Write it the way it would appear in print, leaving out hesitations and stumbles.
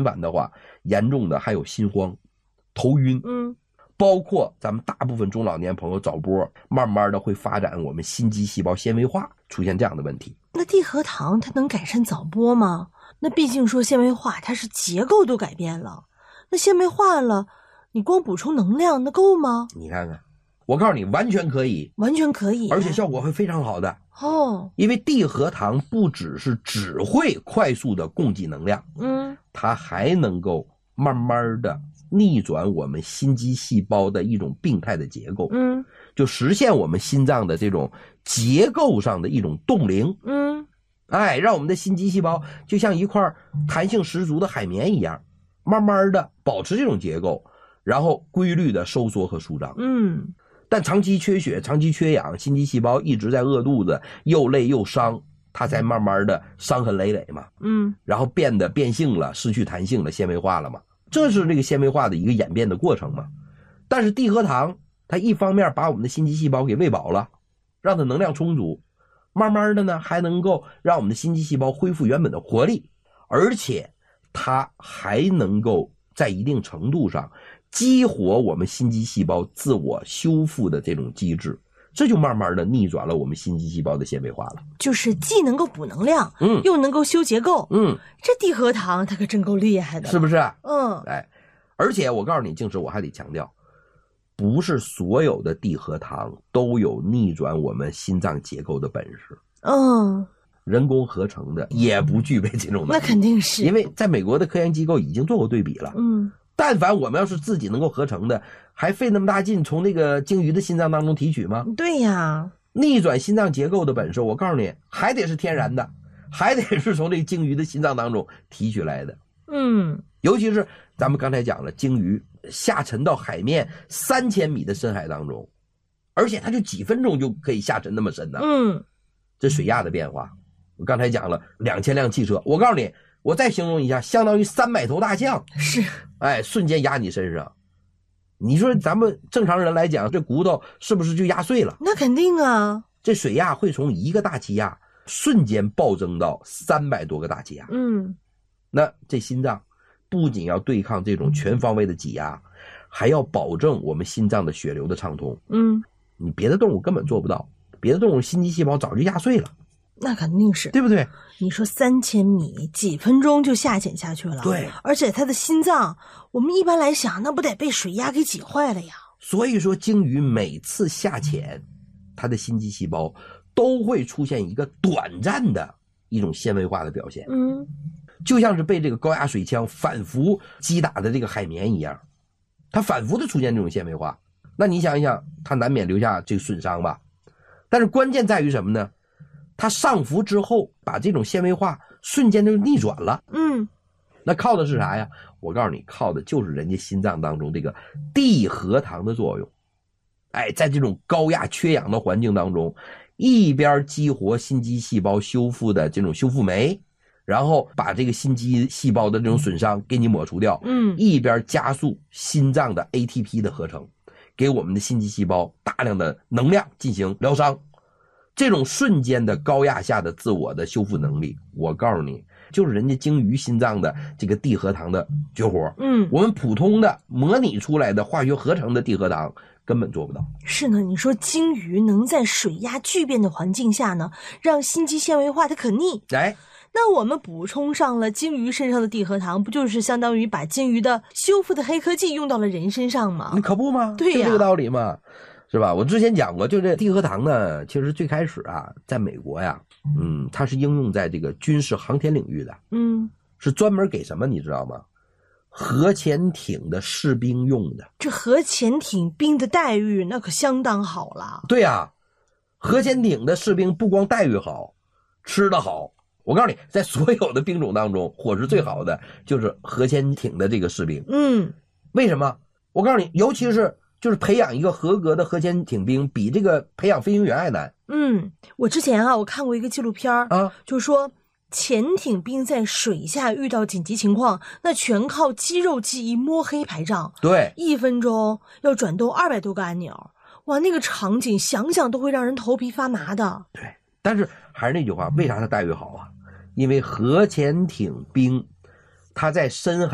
反的话，严重的还有心慌、头晕，包括咱们大部分中老年朋友早搏，慢慢的会发展我们心肌细胞纤维化，出现这样的问题。 那地核糖它能改善早搏吗？那毕竟说纤维化它是结构都改变了，那纤维化了，你光补充能量那够吗？ 你看看，我告诉你，完全可以， 完全可以， 而且效果会非常好的哦。 因为地核糖不只会快速的供给能量，它还能够慢慢的逆转我们心肌细胞的一种病态的结构，就实现我们心脏的这种结构上的一种冻龄，让我们的心肌细胞就像一块弹性十足的海绵一样，慢慢的保持这种结构，然后规律的收缩和舒张。但长期缺血、长期缺氧，心肌细胞一直在饿肚子，又累又伤，它才慢慢的伤痕累累嘛。然后变得变性了，失去弹性了，纤维化了嘛。这是这个纤维化的一个演变的过程嘛。但是地核糖它一方面把我们的心肌细胞给喂饱了，让它能量充足，慢慢的呢还能够让我们的心肌细胞恢复原本的活力，而且它还能够在一定程度上激活我们心肌细胞自我修复的这种机制，这就慢慢的逆转了我们心肌细胞的纤维化了。 就是既能够补能量，又能够修结构，这地核糖它可真够厉害的， 是不是？而且我告诉你，静时我还得强调，不是所有的地核糖都有逆转我们心脏结构的本事。人工合成的也不具备这种能力。 那肯定是， 因为在美国的科研机构已经做过对比了。但凡我们要是自己能够合成的，还费那么大劲从那个鲸鱼的心脏当中提取吗？ 对呀， 逆转心脏结构的本事，我告诉你，还得是天然的，还得是从这个鲸鱼的心脏当中提取来的。尤其是咱们刚才讲了，鲸鱼下沉到海面3000米的深海当中，而且它就几分钟就可以下沉那么深呢。这水压的变化，我刚才讲了2000辆汽车，我告诉你，我再形容一下，相当于300头大象， 是， 瞬间压你身上。你说咱们正常人来讲，这骨头是不是就压碎了？ 那肯定啊。 这水压会从1个大气压瞬间暴增到300多个大气压。那这心脏不仅要对抗这种全方位的挤压，还要保证我们心脏的血流的畅通。你别的动物根本做不到，别的动物心肌细胞早就压碎了。 那肯定是， 对不对？ 你说3000米几分钟就下潜下去了， 对， 而且它的心脏，我们一般来想，那不得被水压给挤坏了呀？ 所以说，鲸鱼每次下潜，它的心肌细胞都会出现一个短暂的一种纤维化的表现。就像是被这个高压水枪反复击打的这个海绵一样，它反复的出现这种纤维化。那你想一想，它难免留下这个损伤吧？但是关键在于什么呢？它上浮之后，把这种纤维化瞬间就逆转了。那靠的是啥呀？我告诉你，靠的就是人家心脏当中这个地核糖的作用。在这种高压缺氧的环境当中，一边激活心肌细胞修复的这种修复酶，然后把这个心肌细胞的这种损伤给你抹除掉，一边加速心脏的 ATP 的合成，给我们的心肌细胞大量的能量进行疗伤。这种瞬间的高压下的自我的修复能力，我告诉你，就是人家鲸鱼心脏的这个地核糖的绝活。我们普通的模拟出来的化学合成的地核糖根本做不到。 是呢，你说鲸鱼能在水压巨变的环境下呢，让心肌纤维化它可逆。那我们补充上了鲸鱼身上的地核糖，不就是相当于把鲸鱼的修复的黑科技用到了人身上吗？ 你可不吗？ 对呀， 就这个道理嘛。是吧？我之前讲过，就这地核糖呢，其实最开始啊，在美国呀，它是应用在这个军事航天领域的，是专门给什么你知道吗？核潜艇的士兵用的。这核潜艇兵的待遇那可相当好了。 对啊，核潜艇的士兵不光待遇好，吃得好。我告诉你，在所有的兵种当中，伙食最好的就是核潜艇的这个士兵。为什么？我告诉你，尤其是就是培养一个合格的核潜艇兵，比这个培养飞行员还难。 我之前我看过一个纪录片就说潜艇兵在水下遇到紧急情况，那全靠肌肉记忆摸黑排仗。 对 ，1分钟要转动200多个按钮，哇，那个场景想想都会让人头皮发麻的。 对，但是还是那句话，为啥他待遇好啊？因为核潜艇兵他在深海